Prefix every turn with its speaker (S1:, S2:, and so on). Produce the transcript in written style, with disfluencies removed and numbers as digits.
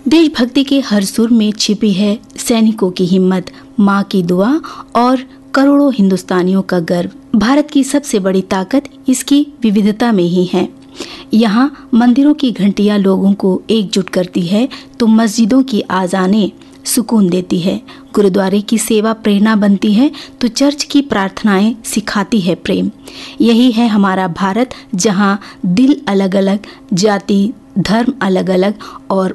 S1: देशभक्ति के हर सुर में छिपी है सैनिकों की हिम्मत, माँ की दुआ और करोड़ों हिंदुस्तानियों का गर्व। भारत की सबसे बड़ी ताकत इसकी विविधता में ही है। यहाँ मंदिरों की घंटियां लोगों को एकजुट करती है तो मस्जिदों की आजानें सुकून देती है, गुरुद्वारे की सेवा प्रेरणा बनती है तो चर्च की प्रार्थनाएं सिखाती है प्रेम। यही है हमारा भारत, जहाँ दिल अलग अलग, जाति धर्म अलग अलग और